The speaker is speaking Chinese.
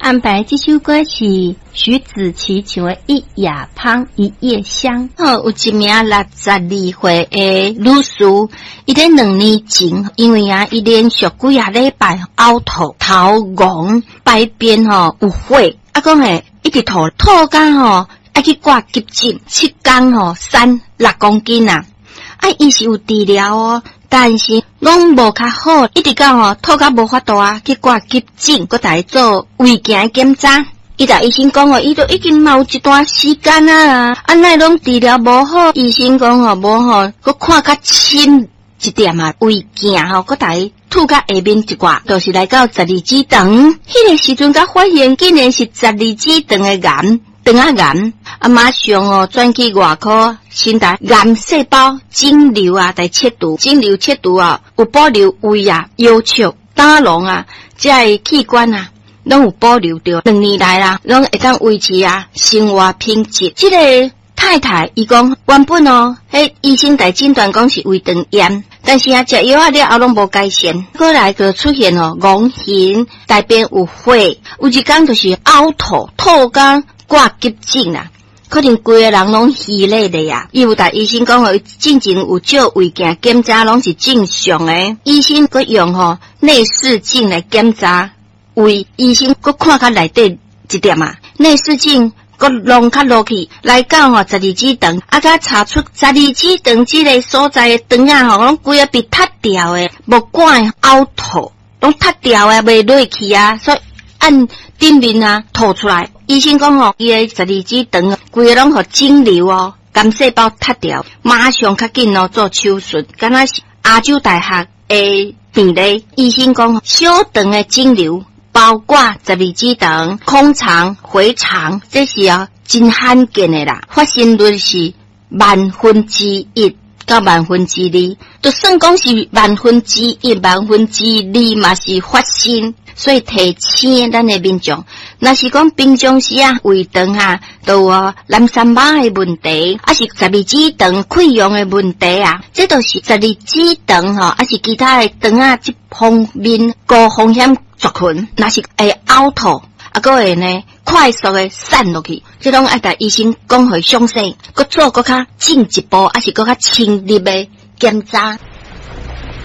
安排这首歌是徐子淇唱的《一夜芳一夜香》。有一名62岁的女士，伊在2年前，因为伊连续几啊礼拜呕吐、头晕、排便有火，讲一直吐到爱去挂急诊，7天3、6公斤啊！伊是有治疗但是拢无较好，一直到吐到无法度去挂急诊，搁来做胃镜检查。伊甲医生讲伊都已经有一段时间啊，奈拢治疗无好，医生讲无搁看较深一点啊，胃镜搁来吐到下面一寡，就是来到12指肠。迄个时阵才发现，竟然是12指肠的癌。肠癌马上转去外科先台癌细胞肿瘤来切除，肿瘤切除有保留胃腰鞘、胆囊这些器官拢有保留着，2年来拢会当维持生活品质。这个太太伊讲原本迄医生来诊断讲是胃肠炎，但是食药了后拢无改善，后来就出现恶心、大便有火，有一天就是呕吐到挂急诊啦，可能规个人拢虚累的呀。伊有甲医生讲伊进前有照胃镜检查拢是正常的，医生佫用内视镜来检查胃，医生佫看较内底一点内视镜佫弄较落去，来到12指肠，甲查出12指肠这个所在的肠拢规个被塌掉的，无管呕吐，拢塌掉的，袂落去所以按顶面吐出来。医生讲伊的12指肠规个拢互肿瘤癌细胞塌掉，马上较紧做手术，敢若是亚洲大学的病例。医生讲小肠的肿瘤包括12指肠、空肠、回肠，这是真罕见的啦，发生率是1/1000到2/1000，就算讲是1/1000、1/2嘛是发生。所以提醒咱的民众，若是讲平常时胃肠都有蓝三妈的问题，是12指肠溃疡的问题这都是12指肠是其他的肠这方面高风险族群，若是会呕吐佫会呢快速的散落去，这拢爱甲医生讲互详细，佫做佫较进一步，是佫较深入的检查。